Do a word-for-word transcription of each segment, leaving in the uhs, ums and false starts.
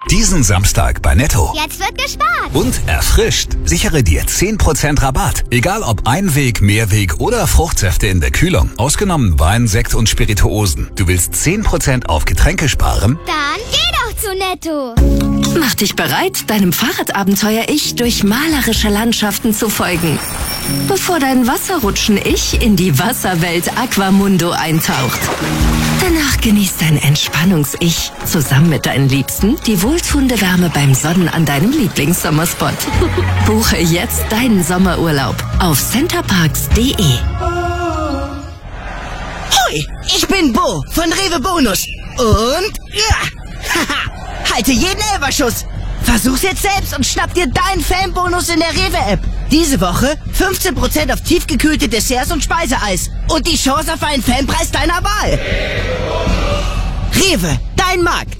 Diesen Samstag bei Netto. Jetzt wird gespart. Und erfrischt. Sichere dir zehn Prozent Rabatt. Egal ob Einweg, Mehrweg oder Fruchtsäfte in der Kühlung. Ausgenommen Wein, Sekt und Spirituosen. Du willst zehn Prozent auf Getränke sparen? Dann geh doch zu Netto. Mach dich bereit, deinem Fahrradabenteuer-Ich durch malerische Landschaften zu folgen. Bevor dein Wasserrutschen-Ich in die Wasserwelt Aquamundo eintaucht. Danach genießt dein Entspannungs-Ich zusammen mit deinen Liebsten die wohltuende Wärme beim Sonnen an deinem Lieblingssommerspot. Buche jetzt deinen Sommerurlaub auf centerparks punkt de. Hoi, ich bin Bo von Rewe Bonus. Und ja, haha, halte jeden Elberschuss. Versuch's jetzt selbst und schnapp dir deinen Fanbonus in der Rewe-App. Diese Woche fünfzehn Prozent auf tiefgekühlte Desserts und Speiseeis. Und die Chance auf einen Fanpreis deiner Wahl. Rewe, dein Markt.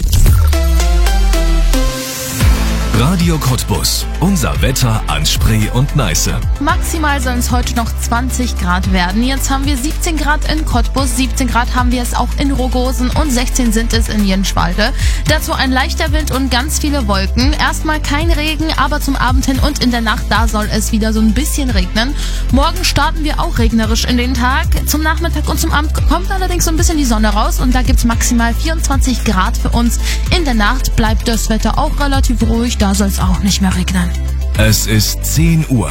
Radio Cottbus. Unser Wetter an Spree und Neiße. Maximal sollen es heute noch zwanzig Grad werden. Jetzt haben wir siebzehn Grad in Cottbus, siebzehn Grad haben wir es auch in Rogosen und sechzehn sind es in Jenschwalde. Dazu ein leichter Wind und ganz viele Wolken. Erstmal kein Regen, aber zum Abend hin und in der Nacht, da soll es wieder so ein bisschen regnen. Morgen starten wir auch regnerisch in den Tag. Zum Nachmittag und zum Abend kommt allerdings so ein bisschen die Sonne raus und da gibt es maximal vierundzwanzig Grad für uns. In der Nacht bleibt das Wetter auch relativ ruhig, da soll es auch nicht mehr regnen. Es ist zehn Uhr.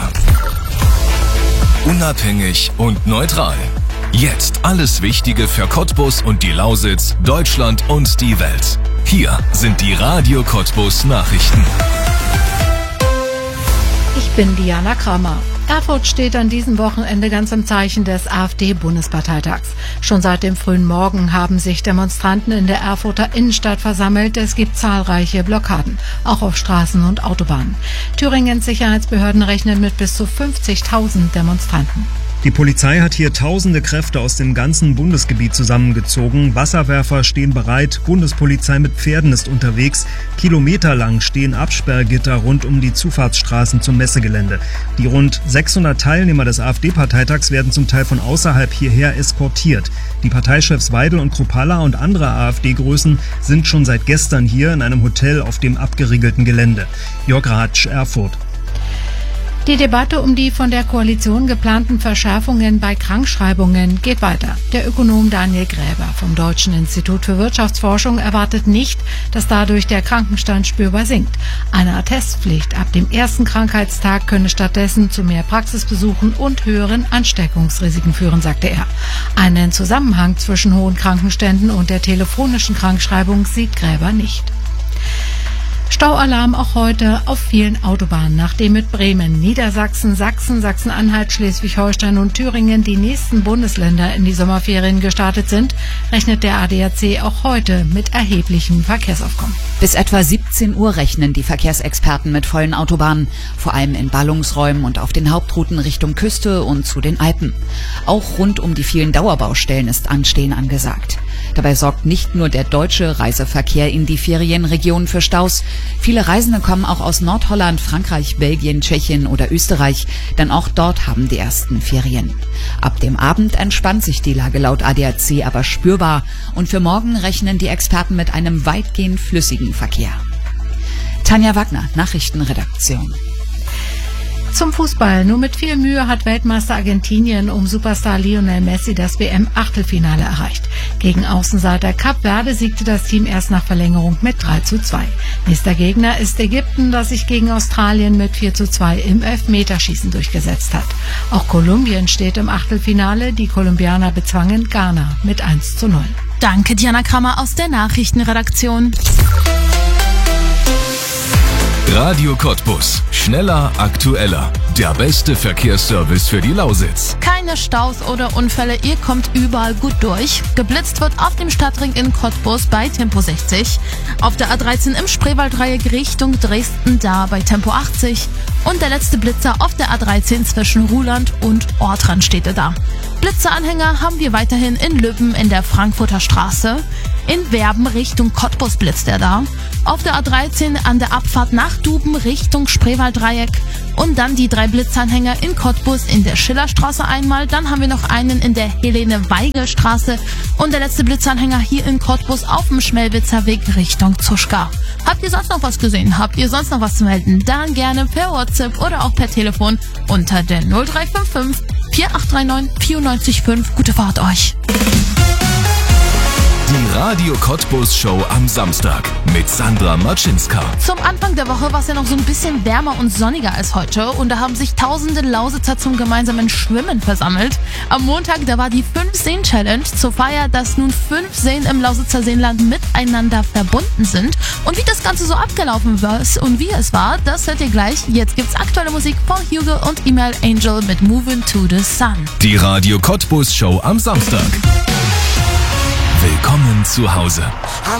Unabhängig und neutral. Jetzt alles Wichtige für Cottbus und die Lausitz, Deutschland und die Welt. Hier sind die Radio Cottbus Nachrichten. Ich bin Diana Kramer. Erfurt steht an diesem Wochenende ganz im Zeichen des AfD-Bundesparteitags. Schon seit dem frühen Morgen haben sich Demonstranten in der Erfurter Innenstadt versammelt. Es gibt zahlreiche Blockaden, auch auf Straßen und Autobahnen. Thüringens Sicherheitsbehörden rechnen mit bis zu fünfzigtausend Demonstranten. Die Polizei hat hier tausende Kräfte aus dem ganzen Bundesgebiet zusammengezogen. Wasserwerfer stehen bereit, Bundespolizei mit Pferden ist unterwegs. Kilometerlang stehen Absperrgitter rund um die Zufahrtsstraßen zum Messegelände. Die rund sechshundert Teilnehmer des AfD-Parteitags werden zum Teil von außerhalb hierher eskortiert. Die Parteichefs Weidel und Kruppalla und andere AfD-Größen sind schon seit gestern hier in einem Hotel auf dem abgeriegelten Gelände. Jörg Ratsch, Erfurt. Die Debatte um die von der Koalition geplanten Verschärfungen bei Krankschreibungen geht weiter. Der Ökonom Daniel Gräber vom Deutschen Institut für Wirtschaftsforschung erwartet nicht, dass dadurch der Krankenstand spürbar sinkt. Eine Attestpflicht ab dem ersten Krankheitstag könne stattdessen zu mehr Praxisbesuchen und höheren Ansteckungsrisiken führen, sagte er. Einen Zusammenhang zwischen hohen Krankenständen und der telefonischen Krankschreibung sieht Gräber nicht. Staualarm auch heute auf vielen Autobahnen, nachdem mit Bremen, Niedersachsen, Sachsen, Sachsen-Anhalt, Schleswig-Holstein und Thüringen die nächsten Bundesländer in die Sommerferien gestartet sind, rechnet der A D A C auch heute mit erheblichem Verkehrsaufkommen. Bis etwa siebzehn Uhr rechnen die Verkehrsexperten mit vollen Autobahnen, vor allem in Ballungsräumen und auf den Hauptrouten Richtung Küste und zu den Alpen. Auch rund um die vielen Dauerbaustellen ist Anstehen angesagt. Dabei sorgt nicht nur der deutsche Reiseverkehr in die Ferienregionen für Staus. Viele Reisende kommen auch aus Nordholland, Frankreich, Belgien, Tschechien oder Österreich, denn auch dort haben die ersten Ferien. Ab dem Abend entspannt sich die Lage laut A D A C aber spürbar und für morgen rechnen die Experten mit einem weitgehend flüssigen Verkehr. Tanja Wagner, Nachrichtenredaktion. Zum Fußball. Nur mit viel Mühe hat Weltmeister Argentinien um Superstar Lionel Messi das W M-Achtelfinale erreicht. Gegen Außenseiter Kap Verde siegte das Team erst nach Verlängerung mit drei zu zwei. Nächster Gegner ist Ägypten, das sich gegen Australien mit vier zu zwei im Elfmeterschießen durchgesetzt hat. Auch Kolumbien steht im Achtelfinale. Die Kolumbianer bezwangen Ghana mit eins zu null. Danke, Diana Kramer aus der Nachrichtenredaktion. Radio Cottbus. Schneller, aktueller. Der beste Verkehrsservice für die Lausitz. Keine Staus oder Unfälle, ihr kommt überall gut durch. Geblitzt wird auf dem Stadtring in Cottbus bei Tempo sechzig. Auf der A dreizehn im Spreewalddreieck Richtung Dresden da bei Tempo achtzig. Und der letzte Blitzer auf der A dreizehn zwischen Ruhland und Ortrand steht er da. Blitzeranhänger haben wir weiterhin in Lübben in der Frankfurter Straße. In Werben Richtung Cottbus blitzt er da. Auf der A dreizehn an der Abfahrt nach Duben Richtung Spreewalddreieck. Und dann die drei Blitzanhänger in Cottbus in der Schillerstraße einmal. Dann haben wir noch einen in der Helene-Weigel-Straße. Und der letzte Blitzanhänger hier in Cottbus auf dem Schmelwitzer Weg Richtung Zuschka. Habt ihr sonst noch was gesehen? Habt ihr sonst noch was zu melden? Dann gerne per WhatsApp oder auch per Telefon unter der null drei fünf fünf vier acht drei neun vier neun fünf. Gute Fahrt euch! Die Radio Cottbus Show am Samstag mit Sandra Matschinska. Zum Anfang der Woche war es ja noch so ein bisschen wärmer und sonniger als heute und da haben sich tausende Lausitzer zum gemeinsamen Schwimmen versammelt. Am Montag, da war die Fünf-Seen-Challenge zur Feier, dass nun fünf Seen im Lausitzer Seenland miteinander verbunden sind. Und wie das Ganze so abgelaufen war und wie es war, das hört ihr gleich. Jetzt gibt's aktuelle Musik von Hugo und Email Angel mit Moving to the Sun. Die Radio Cottbus Show am Samstag. Willkommen zu Hause.